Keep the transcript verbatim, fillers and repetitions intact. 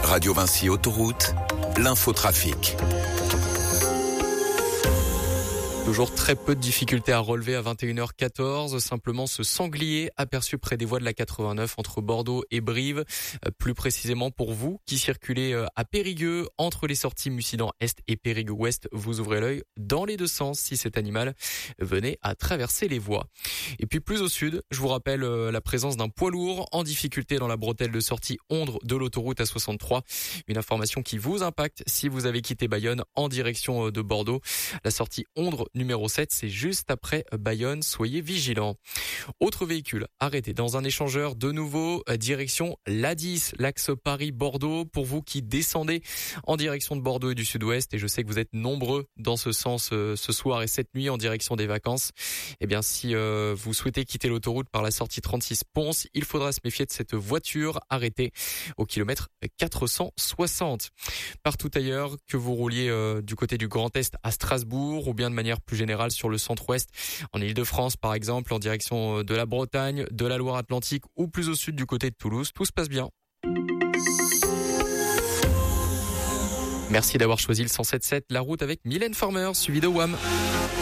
Radio Vinci Autoroute, l'infotrafic. Toujours très peu de difficultés à relever à vingt et une heures quatorze. Simplement ce sanglier aperçu près des voies de la quatre-vingt-neuf entre Bordeaux et Brive. Plus précisément pour vous qui circulez à Périgueux entre les sorties Mussidan Est et Périgueux Ouest, vous ouvrez l'œil dans les deux sens si cet animal venait à traverser les voies. Et puis plus au sud, je vous rappelle la présence d'un poids lourd en difficulté dans la bretelle de sortie Ondres de l'autoroute A soixante-trois. Une information qui vous impacte si vous avez quitté Bayonne en direction de Bordeaux. La sortie Ondres numéro sept, c'est juste après Bayonne, soyez vigilants. Autre véhicule arrêté dans un échangeur, de nouveau direction l'A dix, l'axe Paris-Bordeaux, pour vous qui descendez en direction de Bordeaux et du sud-ouest, et je sais que vous êtes nombreux dans ce sens euh, ce soir et cette nuit en direction des vacances. Eh bien, si euh, vous souhaitez quitter l'autoroute par la sortie trente-six Ponce, il faudra se méfier de cette voiture arrêtée au kilomètre quatre cent soixante. Partout ailleurs, que vous rouliez euh, du côté du Grand Est à Strasbourg ou bien de manière plus générale sur le centre-ouest, en Île-de-France par exemple, en direction de la Bretagne, de la Loire-Atlantique ou plus au sud du côté de Toulouse, tout se passe bien. Merci d'avoir choisi le cent sept sept, la route avec Mylène Farmer, suivi de W A M.